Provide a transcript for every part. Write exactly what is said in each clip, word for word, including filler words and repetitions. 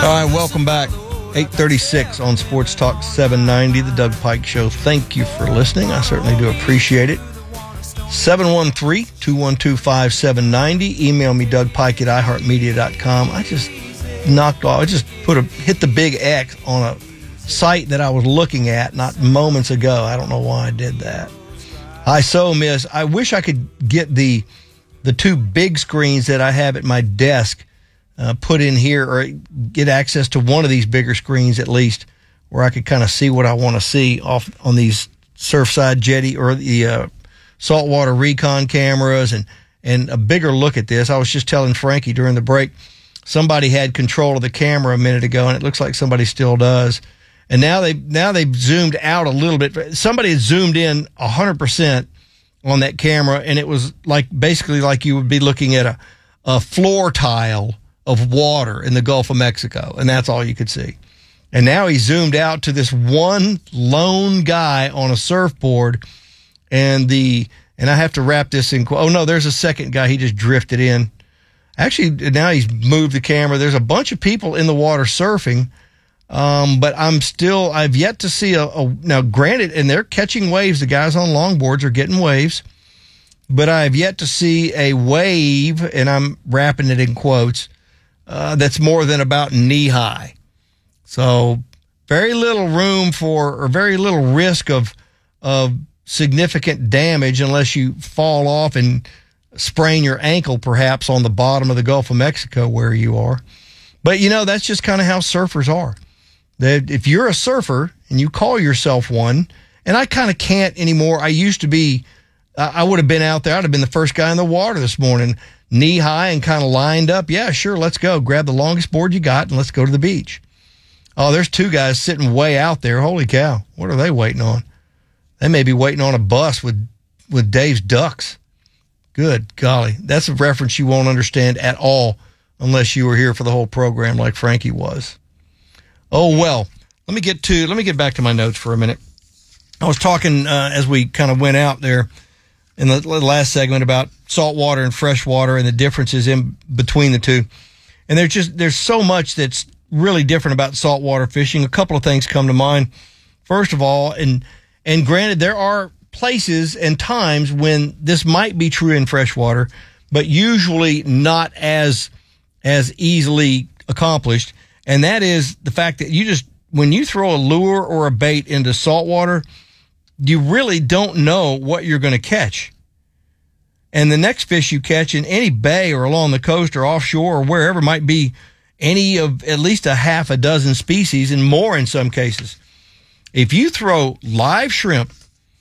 All right, welcome back. eight thirty-six on Sports Talk seven ninety, the Doug Pike Show. Thank you for listening. I certainly do appreciate it. seven one three, two one two, five seven nine zero. Email me, Doug Pike at i heart media dot com. I just knocked off, I just put a hit the big X on a site that I was looking at not moments ago. I don't know why I did that. I so miss, I wish I could get the the two big screens that I have at my desk uh, put in here, or get access to one of these bigger screens at least, where I could kind of see what I want to see off on these Surfside Jetty or the uh, saltwater recon cameras, and, and a bigger look at this. I was just telling Frankie during the break, somebody had control of the camera a minute ago, and it looks like somebody still does. And now they now they've zoomed out a little bit. Somebody had zoomed in one hundred percent on that camera, and it was like basically like you would be looking at a, a floor tile of water in the Gulf of Mexico, and that's all you could see. And now he zoomed out to this one lone guy on a surfboard, and the and I have to wrap this in. Oh no, there's a second guy. He just drifted in. Actually, now he's moved the camera. There's a bunch of people in the water surfing. Um, but I'm still, I've yet to see a, a, now granted, and they're catching waves. The guys on longboards are getting waves, but I've yet to see a wave, and I'm wrapping it in quotes, uh, that's more than about knee high. So very little room for, or very little risk of, of significant damage unless you fall off and sprain your ankle perhaps on the bottom of the Gulf of Mexico where you are. But you know, that's just kind of how surfers are. That if you're a surfer and you call yourself one, and I kind of can't anymore. I used to be, uh, I would have been out there. I'd have been the first guy in the water this morning, knee high and kind of lined up. Yeah, sure, let's go. Grab the longest board you got and let's go to the beach. Oh, there's two guys sitting way out there. Holy cow. What are they waiting on? They may be waiting on a bus with, with Dave's ducks. Good golly. That's a reference you won't understand at all unless you were here for the whole program like Frankie was. Oh, well, let me get to, let me get back to my notes for a minute. I was talking uh, as we kind of went out there in the last segment about saltwater and freshwater and the differences in between the two. And there's just, there's so much that's really different about saltwater fishing. A couple of things come to mind. First of all, and, and granted, there are places and times when this might be true in freshwater, but usually not as, as easily accomplished. And that is the fact that you just, when you throw a lure or a bait into saltwater, you really don't know what you're going to catch. And the next fish you catch in any bay or along the coast or offshore or wherever might be any of at least a half a dozen species and more in some cases. If you throw live shrimp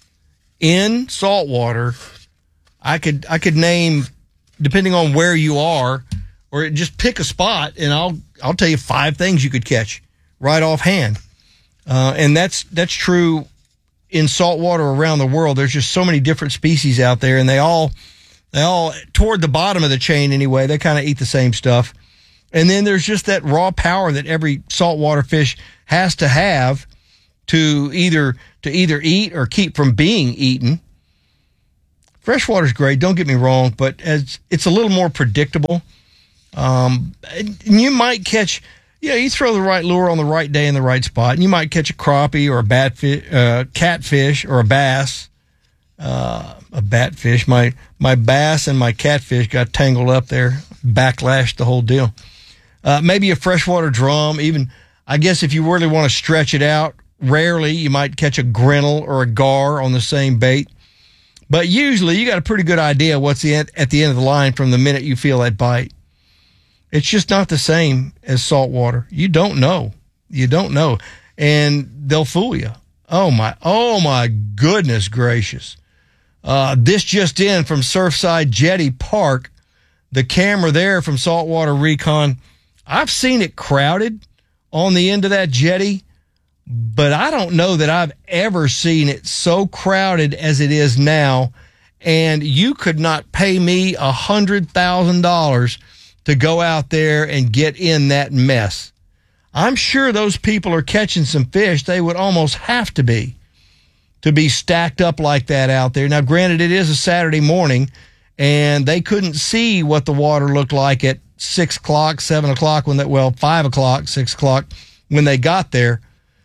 in saltwater, I could, I could name, depending on where you are, or just pick a spot, and I'll I'll tell you five things you could catch right offhand. Uh, and that's that's true in saltwater around the world. There's just so many different species out there, and they all they all toward the bottom of the chain anyway. They kind of eat the same stuff. And then there's just that raw power that every saltwater fish has to have to either to either eat or keep from being eaten. Freshwater's great, don't get me wrong, but as it's a little more predictable. Um, and you might catch, you know, you throw the right lure on the right day in the right spot, and you might catch a crappie or a batfish, uh, catfish or a bass, uh, a batfish. My, my bass and my catfish got tangled up there, backlashed the whole deal. Uh, maybe a freshwater drum, even, I guess if you really want to stretch it out, rarely you might catch a grinnell or a gar on the same bait. But usually you got a pretty good idea what's the end, at the end of the line from the minute you feel that bite. It's just not the same as saltwater. You don't know. You don't know. And they'll fool you. Oh, my. Oh, my goodness gracious. Uh, this just in from Surfside Jetty Park. The camera there from Saltwater Recon. I've seen it crowded on the end of that jetty, but I don't know that I've ever seen it so crowded as it is now. And you could not pay me one hundred thousand dollars to go out there and get in that mess. I'm sure those people are catching some fish. They would almost have to be, to be stacked up like that out there. Now, granted, it is a Saturday morning, and they couldn't see what the water looked like at six o'clock, seven o'clock, when they, well, five o'clock, six o'clock, when they got there.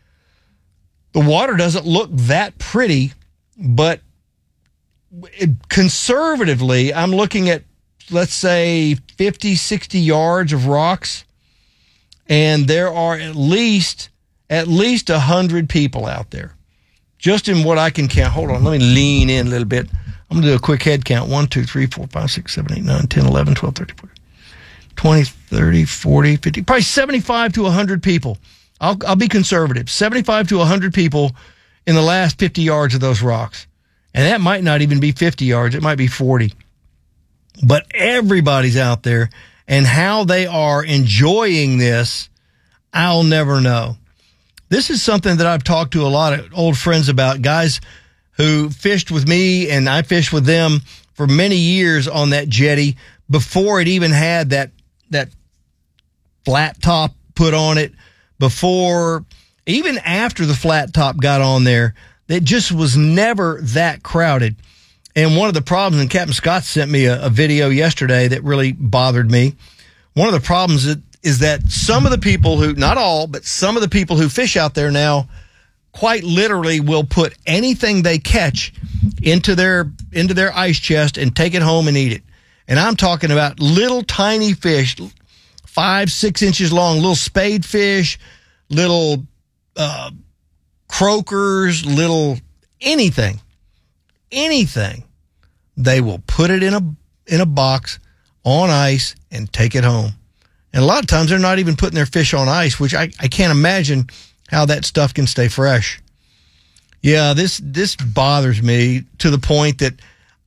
The water doesn't look that pretty, but it, conservatively, I'm looking at, let's say, fifty, sixty yards of rocks, and there are at least, at least one hundred people out there, just in what I can count. Hold on, let me lean in a little bit. I'm going to do a quick head count. one, two, three, four, five, six, seven, eight, nine, ten, eleven, twelve, thirteen, fourteen, twenty, thirty, forty, fifty, probably seventy-five to one hundred people. I'll, I'll be conservative. seventy-five to one hundred people in the last fifty yards of those rocks. And that might not even be fifty yards. It might be forty. But everybody's out there, and how they are enjoying this, I'll never know. This is something that I've talked to a lot of old friends about, guys who fished with me, and I fished with them for many years on that jetty before it even had that that flat top put on it, before, even after the flat top got on there, it just was never that crowded. And one of the problems, and Captain Scott sent me a, a video yesterday that really bothered me. One of the problems is, is that some of the people who, not all, but some of the people who fish out there now quite literally will put anything they catch into their into their ice chest and take it home and eat it. And I'm talking about little tiny fish, five, six inches long, little spade fish, little uh, croakers, little anything, anything. They will put it in a in a box on ice and take it home. And a lot of times they're not even putting their fish on ice, which I, I can't imagine how that stuff can stay fresh. Yeah, this this bothers me to the point that,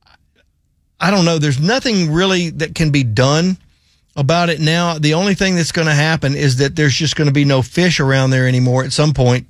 I don't know, there's nothing really that can be done about it now. The only thing that's going to happen is that there's just going to be no fish around there anymore at some point,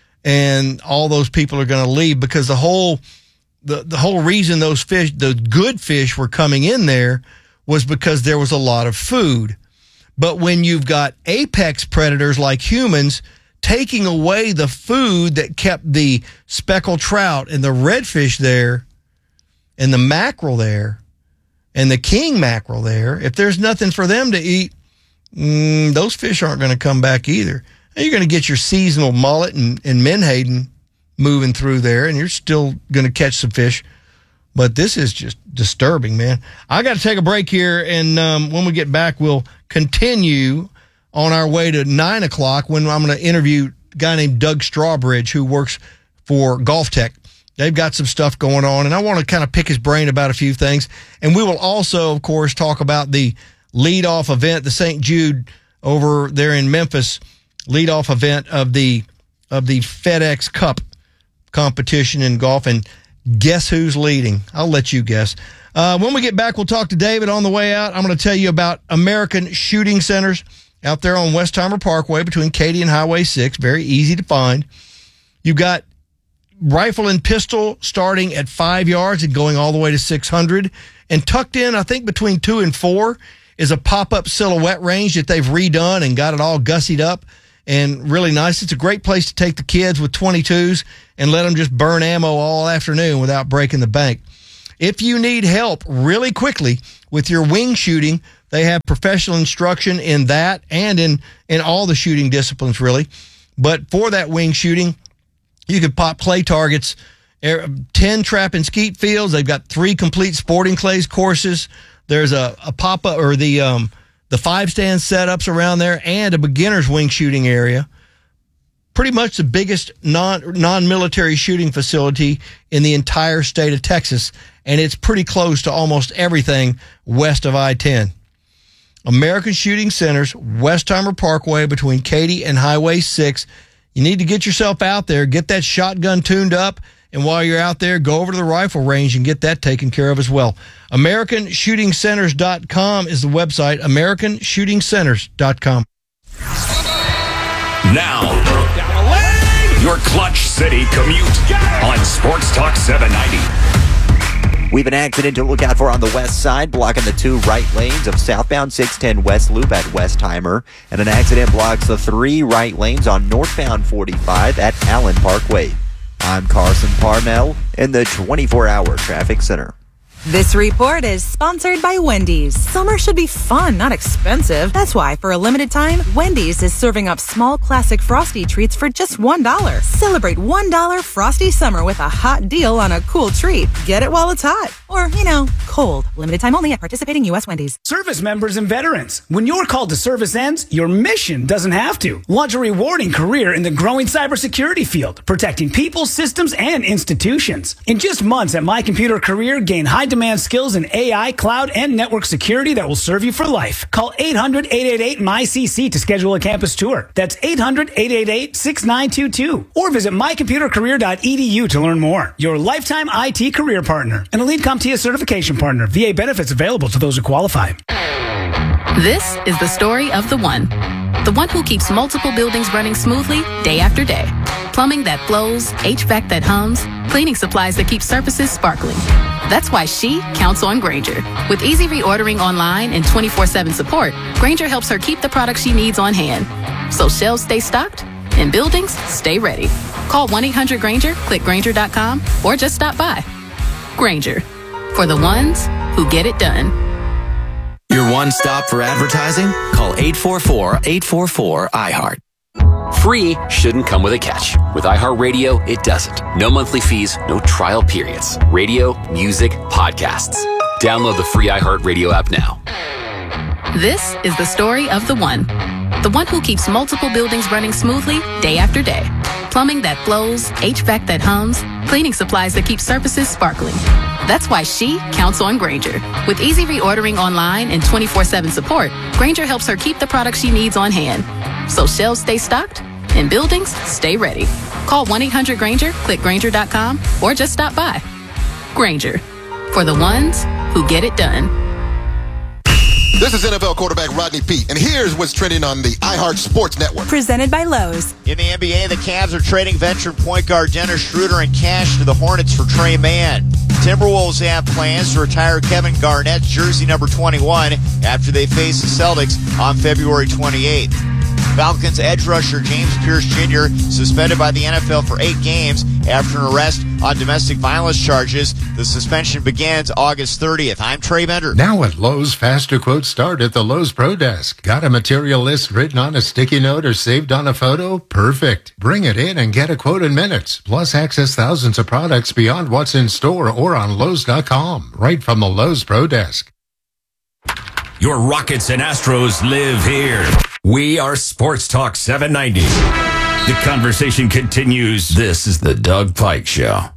and all those people are going to leave, because the whole the, the whole reason those fish, the good fish, were coming in there was because there was a lot of food. But when you've got apex predators like humans taking away the food that kept the speckled trout and the redfish there and the mackerel there and the king mackerel there, if there's nothing for them to eat, mm, those fish aren't going to come back either. And you're going to get your seasonal mullet and, and menhaden moving through there, and you're still going to catch some fish. But this is just disturbing, man. I got to take a break here, and um, when we get back, we'll continue on our way to nine o'clock when I'm going to interview a guy named Doug Strawbridge, who works for Golf Tech. They've got some stuff going on, and I want to kind of pick his brain about a few things. And we will also, of course, talk about the leadoff event, the Saint Jude over there in Memphis, leadoff event of the of the FedEx Cup competition in golf. And guess who's leading? I'll let you guess. Uh, when we get back, we'll talk to David on the way out. I'm going to tell you about American Shooting Centers out there on Westheimer Parkway between Katy and Highway six. Very easy to find. You've got rifle and pistol starting at five yards and going all the way to six hundred. And tucked in, I think, between two and four is a pop-up silhouette range that they've redone and got it all gussied up and really nice. It's a great place to take the kids with twenty-twos and let them just burn ammo all afternoon without breaking the bank. If you need help really quickly with your wing shooting, they have professional instruction in that and in, in all the shooting disciplines, really. But for that wing shooting, you can pop clay targets, ten trap and skeet fields. They've got three complete sporting clays courses. There's a, a pop-up or the um, the five stand setups around there, and a beginner's wing shooting area. Pretty much the biggest non, non-military shooting facility in the entire state of Texas, and it's pretty close to almost everything west of I ten. American Shooting Centers, Westheimer Parkway between Katy and Highway six. You need to get yourself out there, get that shotgun tuned up, and while you're out there, go over to the rifle range and get that taken care of as well. American Shooting Centers dot com is the website, American Shooting Centers dot com. Now, your Clutch City commute on Sports Talk seven ninety. We have an accident to look out for on the west side, blocking the two right lanes of southbound six ten West Loop at Westheimer, and an accident blocks the three right lanes on northbound forty-five at Allen Parkway. I'm Carson Parnell in the twenty-four hour Traffic Center. This report is sponsored by Wendy's. Summer should be fun, not expensive. That's why, for a limited time, Wendy's is serving up small classic Frosty treats for just one dollar. Celebrate one dollar Frosty Summer with a hot deal on a cool treat. Get it while it's hot. Or, you know, cold. Limited time only at participating U S Wendy's. Service members and veterans. When your call to service ends, your mission doesn't have to. Launch a rewarding career in the growing cybersecurity field, protecting people, systems, and institutions. In just months at My Computer Career, gain high-demand skills in A I, cloud, and network security that will serve you for life. Call eight hundred, eight eight eight, M Y C C to schedule a campus tour. That's eight hundred, eight eight eight, six nine two two. Or visit my computer career dot e d u to learn more. Your lifetime I T career partner. An elite CompTIA certification partner. V A benefits available to those who qualify. This is the story of the one. The one who keeps multiple buildings running smoothly day after day. Plumbing that flows, H V A C that hums, cleaning supplies that keep surfaces sparkling. That's why she counts on Grainger. With easy reordering online and twenty-four seven support, Grainger helps her keep the products she needs on hand. So shelves stay stocked and buildings stay ready. Call one eight hundred Grainger, click Grainger dot com, or just stop by. Grainger, for the ones who get it done. Your one stop for advertising? Call eight four four, eight four four, I heart. Free shouldn't come with a catch. With iHeartRadio, it doesn't. No monthly fees, no trial periods. Radio, music, podcasts. Download the free iHeartRadio app now. This is the story of the one. The one who keeps multiple buildings running smoothly day after day. Plumbing that flows, H V A C that hums, cleaning supplies that keep surfaces sparkling. That's why she counts on Grainger. With easy reordering online and twenty-four seven support, Grainger helps her keep the products she needs on hand. So shelves stay stocked and buildings stay ready. Call one eight hundred Grainger, click Grainger dot com, or just stop by. Grainger, for the ones who get it done. This is N F L quarterback Rodney Peete, and here's what's trending on the iHeart Sports Network. Presented by Lowe's. In the N B A, the Cavs are trading veteran point guard Dennis Schroeder in cash to the Hornets for Trey Mann. Timberwolves have plans to retire Kevin Garnett's jersey number twenty-one after they face the Celtics on February twenty-eighth. Falcons edge rusher James Pierce Junior suspended by the N F L for eight games after an arrest on domestic violence charges. The suspension begins August thirtieth. I'm Trey Bender. Now at Lowe's, faster quotes start at the Lowe's Pro Desk. Got a material list written on a sticky note or saved on a photo? Perfect. Bring it in and get a quote in minutes. Plus access thousands of products beyond what's in store or on Lowe's dot com. Right from the Lowe's Pro Desk. Your Rockets and Astros live here. We are Sports Talk seven ninety. The conversation continues. This is the Doug Pike Show.